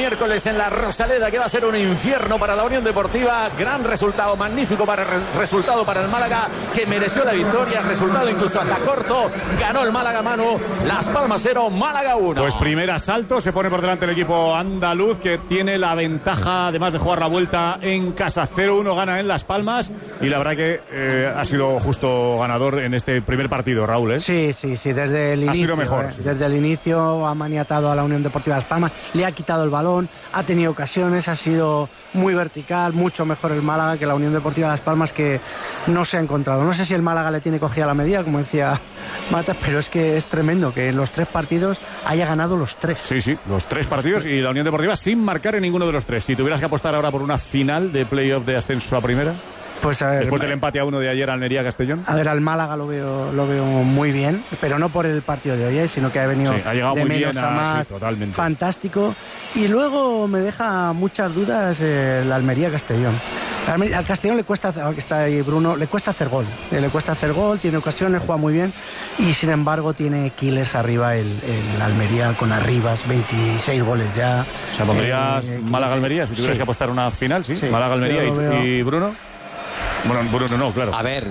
miércoles en la Rosaleda, que va a ser un infierno para la Unión Deportiva. Gran resultado, magnífico resultado para el Málaga, que mereció la victoria. Resultado incluso anda corto. Ganó el Málaga, Manu. Las Palmas 0, Málaga 1. Pues primer asalto, se pone por delante el equipo andaluz, que tiene la ventaja, además de jugar la vuelta en casa. 0-1 gana en Las Palmas, y la verdad que ha sido justo ganador en este primer partido, Raúl, ¿eh? Sí, desde el inicio. Ha sido mejor. Sí. Desde el inicio ha maniatado a la Unión Deportiva Las Palmas, le ha quitado el balón, ha tenido ocasiones, ha sido muy vertical, mucho mejor el Málaga que la Unión Deportiva Las Palmas, que no se ha encontrado. No sé si el Málaga le tiene cogida la medida, como decía Matas, pero es que es tremendo que en los 3 partidos haya ganado los 3. Sí, los 3 partidos, y la Unión Deportiva sin marcar en ninguno de los 3. Si tuvieras que apostar ahora por una final de playoff de ascenso a primera, pues a ver, después del empate a 1 de ayer Almería-Castellón. A ver, al Málaga lo veo muy bien, pero no por el partido de hoy, sino que ha venido ha llegado de muy menos bien a más, totalmente. Fantástico. Y luego me deja muchas dudas el Almería-Castellón. Al Castellón le cuesta, está ahí Bruno, le cuesta hacer gol. Tiene ocasiones, juega muy bien, y sin embargo tiene killers arriba el Almería con Arribas, 26 goles ya. O sea, pondrías Málaga-Almería si tuvieras que apostar una final, ¿sí? Málaga-Almería y Bruno. Bueno, Bruno no, claro. A ver,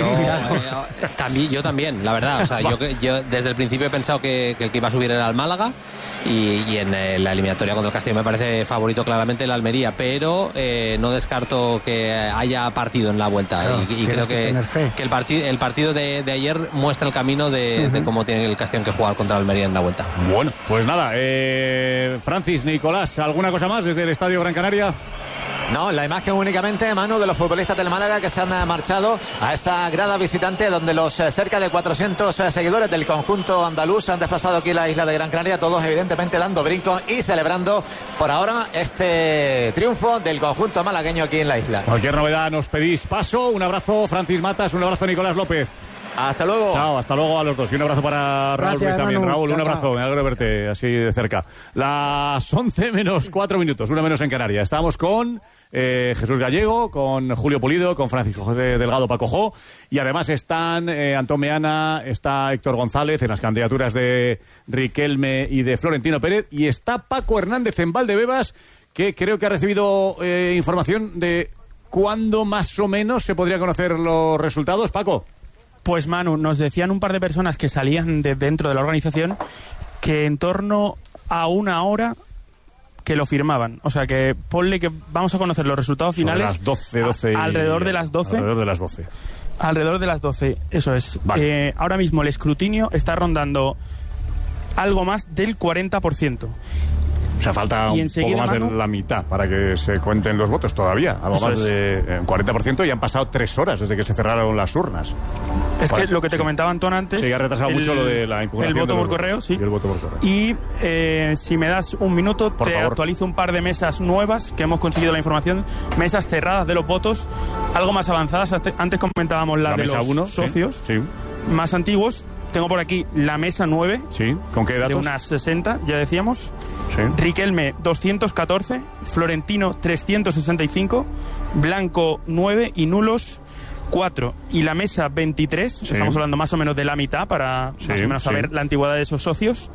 yo también, la verdad. O sea, yo desde el principio he pensado que el que iba a subir era el Málaga, y en la eliminatoria contra el Castillo me parece favorito claramente el Almería, pero no descarto que haya partido en la vuelta. Claro, y creo que el partido de ayer muestra el camino de cómo tiene el Castillo que jugar contra el Almería en la vuelta. Bueno, pues nada, Francis, Nicolás, ¿alguna cosa más desde el Estadio Gran Canaria? No, la imagen únicamente, Manu, de los futbolistas del Málaga que se han marchado a esa grada visitante, donde los cerca de 400 seguidores del conjunto andaluz se han desplazado aquí a la isla de Gran Canaria, todos evidentemente dando brincos y celebrando por ahora este triunfo del conjunto malagueño aquí en la isla. Cualquier novedad nos pedís paso. Un abrazo, Francis Matas, un abrazo, Nicolás López. Hasta luego. Chao, hasta luego a los dos. Y un abrazo para Raúl Ruiz también. Manu. Raúl, Chao, un abrazo. Me alegro de verte así de cerca. Las 11 menos 4 minutos, 1 menos en Canarias. Estamos con Jesús Gallego, con Julio Pulido, con Francisco José Delgado Pacojó, y además están Antón Meana, está Héctor González en las candidaturas de Riquelme y de Florentino Pérez, y está Paco Hernández en Valdebebas, que creo que ha recibido información de cuándo más o menos se podría conocer los resultados. Paco. Pues Manu, nos decían un par de personas que salían de dentro de la organización que en torno a 1 hora que lo firmaban. O sea que ponle que vamos a conocer los resultados finales las 12 alrededor de las 12. Alrededor de las 12, eso es. Vale. Ahora mismo el escrutinio está rondando algo más del 40%. O sea, falta un poco más de la mitad para que se cuenten los votos todavía. Algo más de 40%, y han pasado 3 horas desde que se cerraron las urnas. Es que lo que te comentaba Antón antes... Sí, ha retrasado mucho lo de la impugnación. El voto por correo, sí. Y el voto por correo. Y si me das un minuto, por favor, actualizo un par de mesas nuevas que hemos conseguido la información. Mesas cerradas de los votos, algo más avanzadas. Antes comentábamos la de los 1, socios más antiguos. Tengo por aquí la mesa 9. Sí, ¿con qué datos? De unas 60, ya decíamos. Sí. Riquelme 214, Florentino 365, Blanco 9 y nulos 4. Y la mesa 23, estamos hablando más o menos de la mitad para más o menos saber la antigüedad de esos socios.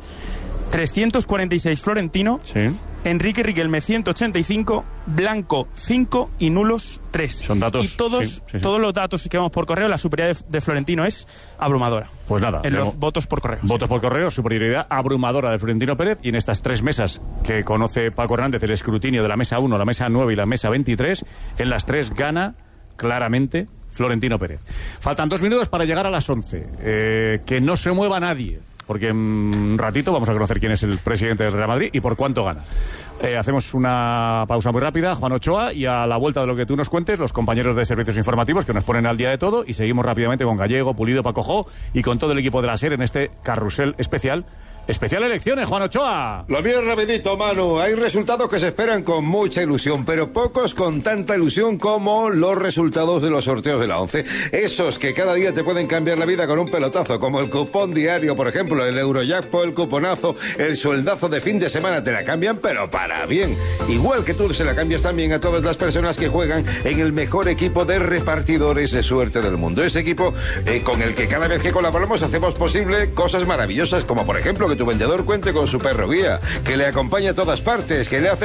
346 Florentino, Enrique Riquelme 185, Blanco 5 y nulos 3. Son datos. Y todos los datos que vamos por correo, la superioridad de Florentino es abrumadora. Pues nada. En los votos por correo. Votos por correo, superioridad abrumadora de Florentino Pérez. Y en estas 3 mesas que conoce Paco Hernández, el escrutinio de la mesa 1, la mesa 9 y la mesa 23, en las 3 gana claramente Florentino Pérez. Faltan 2 minutos para llegar a las 11. Que no se mueva nadie, porque en un ratito vamos a conocer quién es el presidente del Real Madrid y por cuánto gana. Hacemos una pausa muy rápida, Juan Ochoa, y a la vuelta de lo que tú nos cuentes, los compañeros de servicios informativos que nos ponen al día de todo, y seguimos rápidamente con Gallego, Pulido, Pacojó y con todo el equipo de la SER en este carrusel especial elecciones, Juan Ochoa. Lo bien rapidito, Manu. Hay resultados que se esperan con mucha ilusión, pero pocos con tanta ilusión como los resultados de los sorteos de la 11. Esos que cada día te pueden cambiar la vida con un pelotazo, como el cupón diario, por ejemplo, el Eurojackpot, el cuponazo, el sueldazo de fin de semana, te la cambian, pero para bien. Igual que tú se la cambias también a todas las personas que juegan en el mejor equipo de repartidores de suerte del mundo. Ese equipo con el que cada vez que colaboramos hacemos posible cosas maravillosas, como por ejemplo que tu vendedor cuente con su perro guía, que le acompañe a todas partes, que le hace